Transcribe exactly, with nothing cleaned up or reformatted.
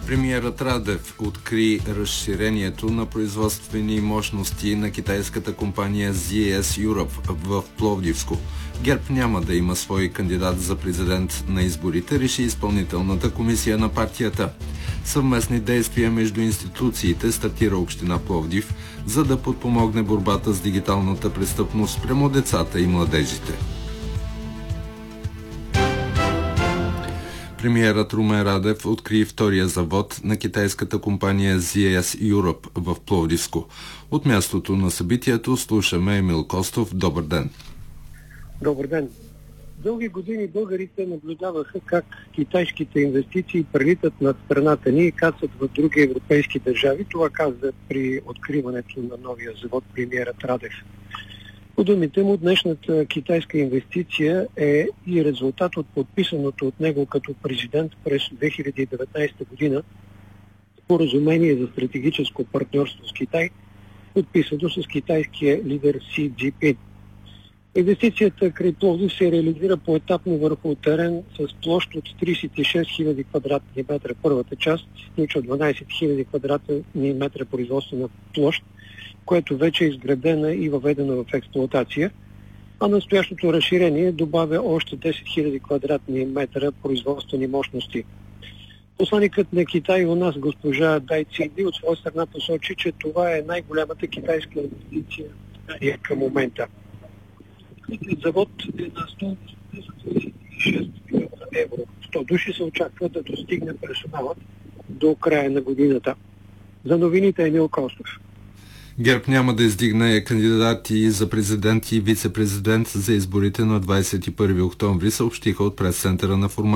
Премиерът Радев откри разширението на производствени мощности на китайската компания Зет Ес Europe в Пловдивско. ГЕРБ няма да има свой кандидат за президент на изборите, реши изпълнителната комисия на партията. Съвместни действия между институциите стартира община Пловдив, за да подпомогне борбата с дигиталната престъпност прямо децата и младежите. Премиерът Румен Радев откри втория завод на китайската компания Зет Ес Europe в Пловдивско. От мястото на събитието слушаме Емил Костов. Добър ден! Добър ден! Дълги години българите наблюдаваха как китайските инвестиции прелитат над страната ни и кацат в други европейски държави. Това каза при откриването на новия завод премиерът Радев. По думите му, днешната китайска инвестиция е и резултат от подписаното от него като президент през две хиляди и деветнадесета година споразумение за стратегическо партньорство с Китай, подписано с китайския лидер Си Джинпин. Инвестицията край Пловдив се реализира поетапно върху терен с площ от тридесет и шест хиляди квадратни метра. Първата част включва дванадесет хиляди квадратни метра производствена площ, което вече е изградена и въведена в експлоатация, а настоящото разширение добавя още десет хиляди квадратни метра производствени мощности. Посланикът на Китай у нас, госпожа Дай Цинди, от своя страна посочи, че това е най-голямата китайска инвестиция към момента. Откритият завод е на стойност тридесет и шест милиона евро. сто души се очаква да достигне персоналът до края на годината. За новините Емил Костов. ГЕРБ няма да издигне кандидати за президент и вице-президент за изборите на двадесет и първи октомври, съобщиха от прес-центъра на формация.